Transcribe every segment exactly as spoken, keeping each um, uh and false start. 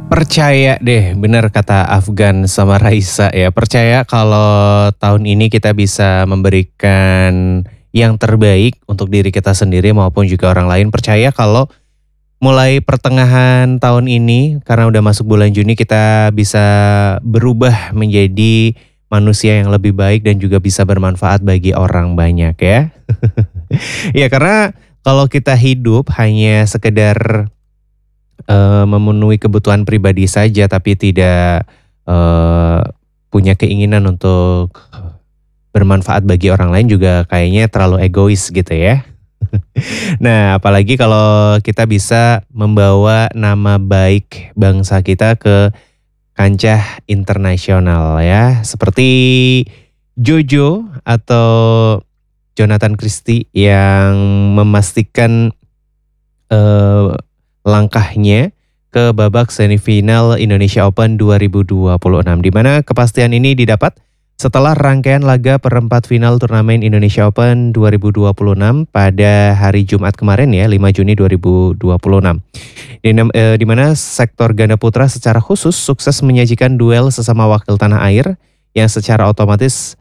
Percaya deh, bener kata Afgan sama Raisa ya. Percaya kalau tahun ini kita bisa memberikan yang terbaik untuk diri kita sendiri maupun juga orang lain. Percaya kalau mulai pertengahan tahun ini, karena udah masuk bulan Juni, kita bisa berubah menjadi manusia yang lebih baik dan juga bisa bermanfaat bagi orang banyak ya. Ya karena kalau kita hidup hanya sekedar Eee, memenuhi kebutuhan pribadi saja tapi tidak, eee, punya keinginan untuk bermanfaat bagi orang lain juga kayaknya terlalu egois gitu ya. Nah apalagi kalau kita bisa membawa nama baik bangsa kita ke kancah internasional ya, seperti Jojo atau Jonathan Christie yang memastikan Eee, langkahnya ke babak semifinal Indonesia Open dua ribu dua puluh enam, di mana kepastian ini didapat setelah rangkaian laga perempat final turnamen Indonesia Open dua ribu dua puluh enam pada hari Jumat kemarin ya, lima Juni dua ribu dua puluh enam. Di, nem- eh, di mana sektor ganda putra secara khusus sukses menyajikan duel sesama wakil tanah air yang secara otomatis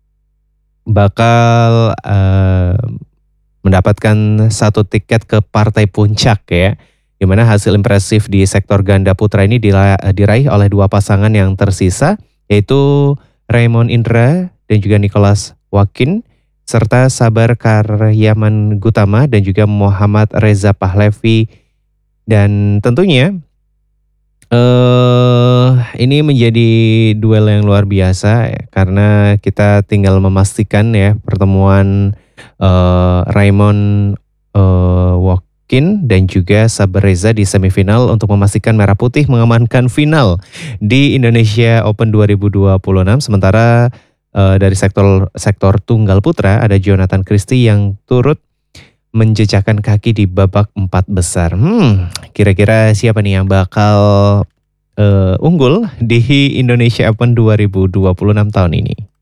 bakal eh, mendapatkan satu tiket ke partai puncak ya. Di mana hasil impresif di sektor ganda putra ini dila- diraih oleh dua pasangan yang tersisa, yaitu Raymond Indra dan juga Nicholas Wakin, serta Sabar Karyaman Gutama dan juga Muhammad Reza Pahlevi. Dan tentunya eh ini menjadi duel yang luar biasa ya, karena kita tinggal memastikan ya pertemuan eh Raymond eh Wakin dan juga Sabar Reza di semifinal untuk memastikan Merah Putih mengamankan final di Indonesia Open dua ribu dua puluh enam. Sementara eh, dari sektor sektor tunggal putra ada Jonathan Christie yang turut menjejakkan kaki di babak empat besar. Hmm, kira-kira siapa nih yang bakal eh, unggul di Indonesia Open dua ribu dua puluh enam tahun ini?